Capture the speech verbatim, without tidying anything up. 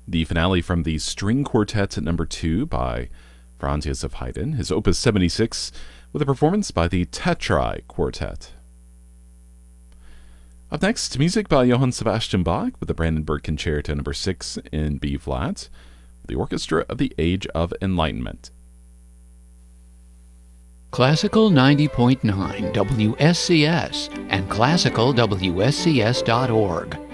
The finale from the String Quartet at number two by Franz Josef Haydn, his Opus seventy-six, with a performance by the Tetrai Quartet. Up next, music by Johann Sebastian Bach with the Brandenburg Concerto number six in B-flat, the Orchestra of the Age of Enlightenment. Classical ninety point nine W S C S and classical W S C S dot org